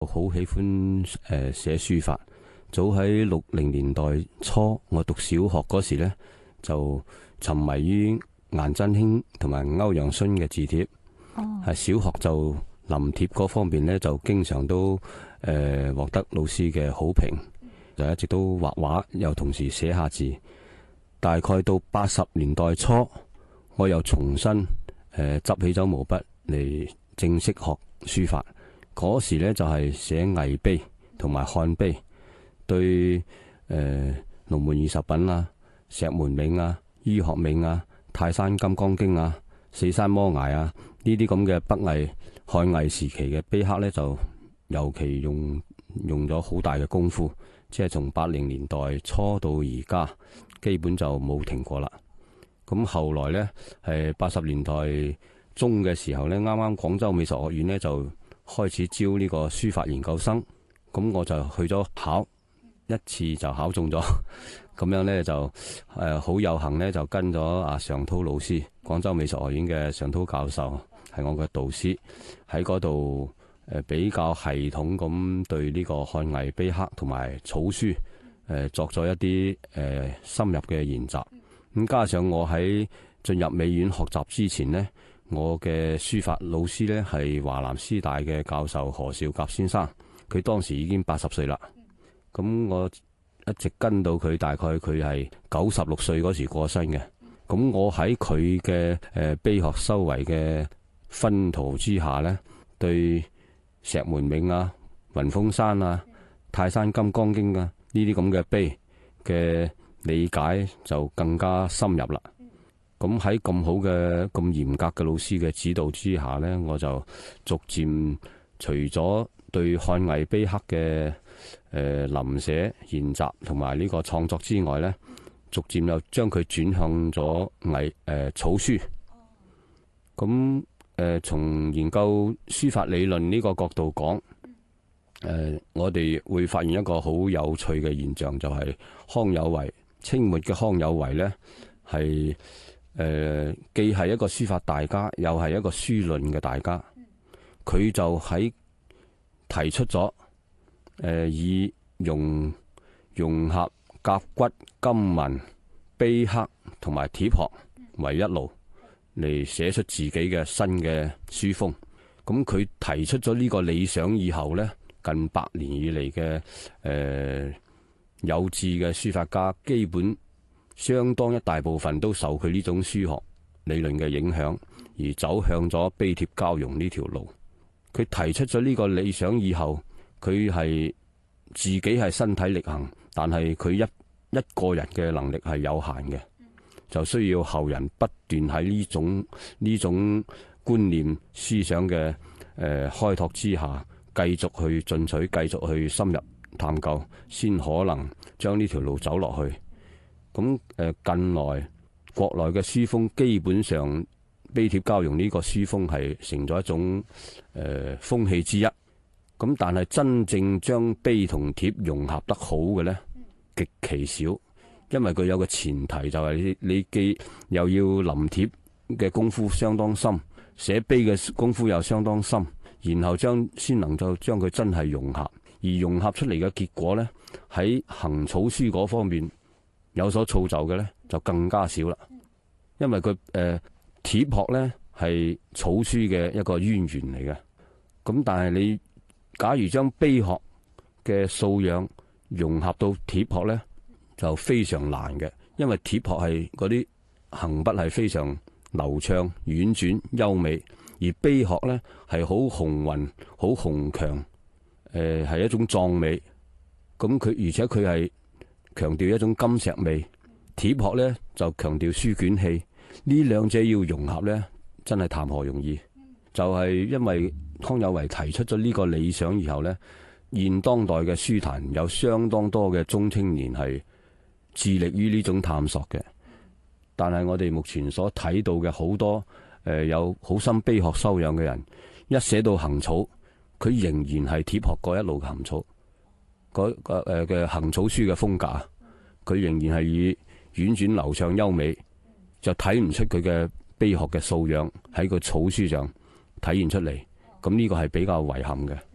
好喜歡寫書法。早喺60年代初，我讀小學嗰時呢，就沉迷於顏真卿同埋歐陽詢嘅字帖。係小學就臨帖嗰方面呢，就經常都獲得老師嘅好評，就一直都畫畫，又同時寫下字。大概到80年代初，我又重新執起咗毛筆嚟正式學書法。嗰時呢，就係寫魏碑同埋漢碑。對龍門20品啊、石門銘啊、醫學銘啊、泰山金剛經啊、四山摩崖啊，呢啲咁嘅北魏、漢魏時期嘅碑刻呢，就尤其用咗好大嘅功夫，即係從80年代初到而家，基本就冇停過啦。咁後來呢，係80年代中嘅時候呢，啱啱廣州美術學院呢，就開始招呢個書法研究生，咁我就去咗考。一次就考中咗，咁樣呢，就好有幸呢，就跟咗阿常濤老師，廣州美術學院嘅常濤教授係我嘅導師，喺嗰度比較系統咁對呢個漢魏碑刻同埋草書作咗一啲深入嘅研習。咁加上我喺進入美院學習之前呢，我嘅書法老師呢係華南師大嘅教授何紹甲先生，佢當時已經80歲啦。咁我一直跟到佢，大概佢係96歲嗰時過身嘅。咁我喺佢嘅碑學修為嘅熏陶之下呢，對石門銘啊、雲峰山啊、泰山金剛經啊呢啲咁嘅碑嘅理解就更加深入啦。咁喺咁好嘅、咁嚴格嘅老師嘅指導之下呢，我就逐漸除咗對漢魏碑刻嘅臨寫研習同埋呢個創作之外呢，逐漸又將佢轉向咗草書。咁從研究書法理論呢個角度講，我哋會發現一個好有趣嘅現象，就係康有為，清末嘅康有為呢，係既係一個書法大家，又係一個書論嘅大家。佢就喺提出咗以融合甲骨、金文、碑刻同埋帖學為一路嚟寫出自己嘅新嘅書風。咁佢提出咗呢個理想以後呢，近100年以嚟嘅有志嘅書法家，基本相當一大部分都受佢呢種書學理論嘅影響，而走向咗碑帖交融呢條路。佢提出咗呢個理想以後，佢係自己係身體力行，但係佢一個人嘅能力係有限嘅，就需要後人不斷喺呢種觀念思想嘅開拓之下，繼續去進取，繼續去深入探究，先可能將呢條路走落去。咁近來國內嘅書風基本上碑帖交融呢個書風係成咗一種風氣之一。咁但係真正將碑同帖融合得好嘅呢，極其少。因為佢有個前提，就係你既又要臨帖嘅功夫相當深，寫碑嘅功夫又相當深，然後先能夠將佢真係融合。而融合出嚟嘅結果呢，喺行草書嗰方面有所造就嘅呢，就更加少啦。因為佢帖學呢係草書嘅一個淵源嚟嘅。咁但係你假如將碑學嘅素養融合到帖學呢，就非常難嘅。因為帖學係嗰啲行筆係非常流暢、婉轉、優美，而碑學呢係好雄渾、好雄強，係一種壯美。咁而且佢係強調一種金石味，帖學呢就強調書卷氣。呢兩者要融合呢，真係談何容易。就係因為康有為提出咗呢個理想以後呢，現當代嘅書壇有相當多嘅中青年係致力於呢種探索嘅。但係我哋目前所睇到嘅好多有好深碑學修養嘅人，一寫到行草，佢仍然係帖學嗰一路嘅行草，嘅行草書嘅風格，佢仍然係以婉轉流暢優美，就睇唔出佢嘅碑學嘅素養喺個草書上體現出嚟。咁呢個係比較遺憾嘅。